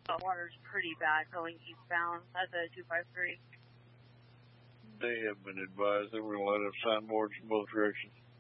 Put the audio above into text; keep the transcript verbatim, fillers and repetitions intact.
The water's pretty bad going eastbound at the two five three. They have been advised that we're going to let up signboards in both directions.